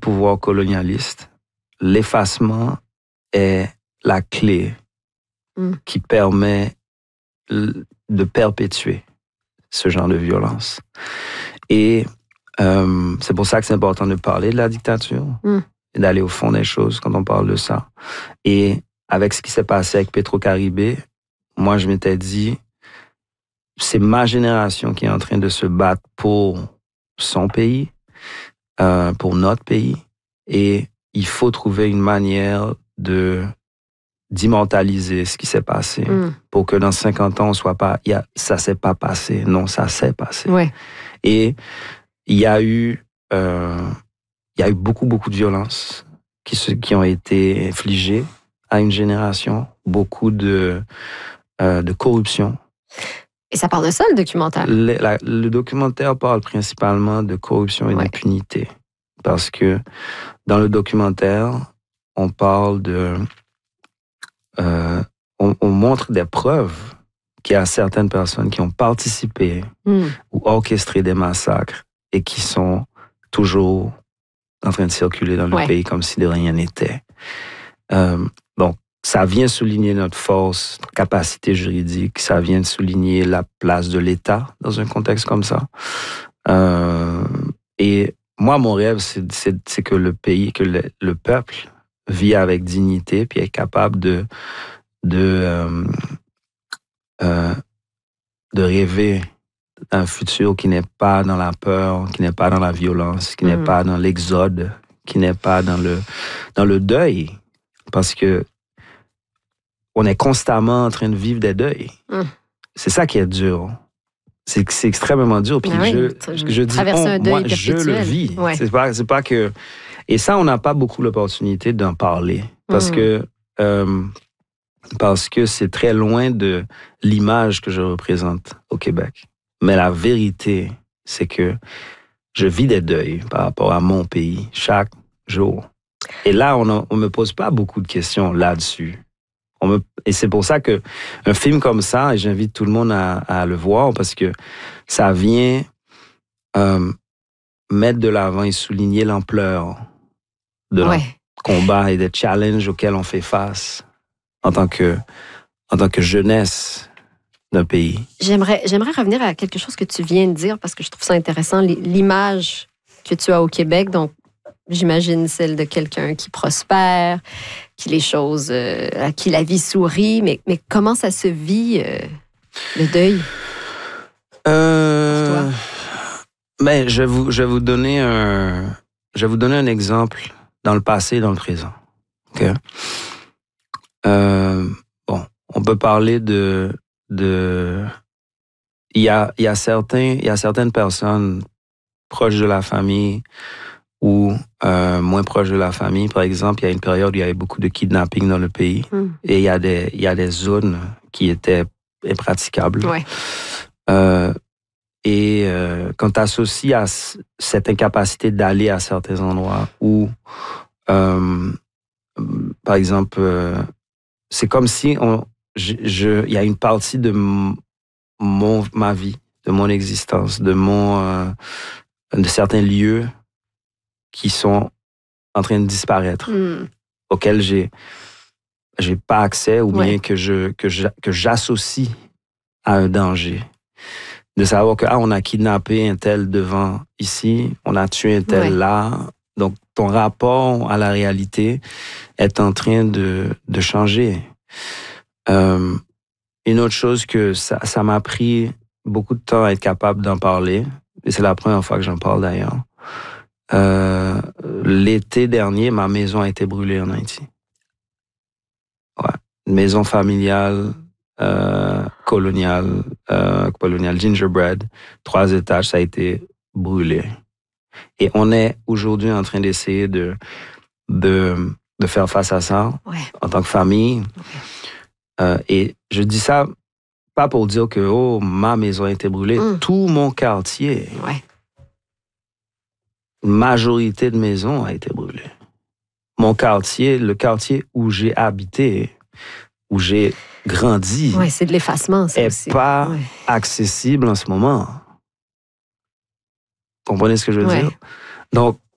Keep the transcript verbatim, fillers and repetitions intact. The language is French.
pouvoir colonialiste, l'effacement est la clé mm. qui permet de perpétuer ce genre de violence. Et euh, c'est pour ça que c'est important de parler de la dictature mm. et d'aller au fond des choses quand on parle de ça. Et avec ce qui s'est passé avec Petro-Caribé, moi, je m'étais dit, c'est ma génération qui est en train de se battre pour son pays, euh, pour notre pays, et il faut trouver une manière de d'immortaliser ce qui s'est passé mm. pour que dans cinquante ans, on soit pas, y a, ça s'est pas passé. Non, ça s'est passé. Ouais. Et il y a eu, euh, il y a eu beaucoup, beaucoup de violences qui, se, qui ont été infligées à une génération, beaucoup de, euh, de corruption. Et ça parle de ça, le documentaire? Le, la, le documentaire parle principalement de corruption et ouais. d'impunité. Parce que dans le documentaire, on parle de... Euh, on, on montre des preuves qu'il y a certaines personnes qui ont participé mm. ou orchestré des massacres et qui sont toujours en train de circuler dans le ouais. pays comme si de rien n'était. Euh, donc, ça vient souligner notre force, notre capacité juridique, ça vient souligner la place de l'État dans un contexte comme ça. Euh, et moi, mon rêve, c'est, c'est, c'est que le pays, que le, le peuple vit avec dignité puis est capable de, de, euh, euh, de rêver d'un futur qui n'est pas dans la peur, qui n'est pas dans la violence, qui mmh. n'est pas dans l'exode, qui n'est pas dans le, dans le deuil. Parce que on est constamment en train de vivre des deuils. Mmh. C'est ça qui est dur. C'est, c'est extrêmement dur. Puis ah je, oui, je, je dis, on, moi, je le vis. Ouais. C'est pas, c'est pas que... Et ça, on n'a pas beaucoup l'opportunité d'en parler. Parce mmh. que... Euh, parce que c'est très loin de l'image que je représente au Québec. Mais la vérité, c'est que je vis des deuils par rapport à mon pays chaque jour. Et là, on ne me pose pas beaucoup de questions là-dessus. On me, et c'est pour ça que un film comme ça, et j'invite tout le monde à, à le voir, parce que ça vient euh, mettre de l'avant et souligner l'ampleur de ouais. notre combat et des challenges auxquels on fait face en tant que, en tant que jeunesse d'un pays. J'aimerais, j'aimerais revenir à quelque chose que tu viens de dire, parce que je trouve ça intéressant, l'image que tu as au Québec. Donc, j'imagine celle de quelqu'un qui prospère, qui les choses, euh, à qui la vie sourit, mais, mais comment ça se vit, euh, le deuil? Euh, pour toi? Ben, je vais vous, je vais vous donner un, je vais vous donner un exemple dans le passé et dans le présent. OK? Euh, bon, on peut parler de, de, il y a, il y a certains, il y a certaines personnes proches de la famille ou euh, moins proches de la famille. Par exemple, il y a une période où il y avait beaucoup de kidnapping dans le pays mm. et il y a des, il y a des zones qui étaient impraticables. Ouais. Euh, et euh, quand tu associes à cette incapacité d'aller à certains endroits où, euh, par exemple, euh, c'est comme si on, je, je, il y a une partie de mon, ma vie, de mon existence, de mon, euh, de certains lieux qui sont en train de disparaître, mm. auxquels j'ai, j'ai pas accès ou ouais. bien que je, que je, que j'associe à un danger. De savoir que, ah, on a kidnappé un tel devant ici, on a tué un tel ouais. là. Donc, ton rapport à la réalité est en train de, de changer. Euh, une autre chose que ça, ça m'a pris beaucoup de temps à être capable d'en parler, et c'est la première fois que j'en parle d'ailleurs. Euh, l'été dernier, ma maison a été brûlée en Haïti. Ouais. Une maison familiale, euh, coloniale, euh, coloniale gingerbread, trois étages, ça a été brûlé. Et on est aujourd'hui en train d'essayer de, de, de faire face à ça ouais. en tant que famille. Okay. Euh, et je dis ça pas pour dire que oh, ma maison a été brûlée. Mm. Tout mon quartier, ouais. une majorité de maisons a été brûlée. Mon quartier, le quartier où j'ai habité, où j'ai grandi, ouais, c'est de l'effacement, ça est aussi. pas ouais. accessible en ce moment. Comprenez ce que je veux ouais. dire? Donc,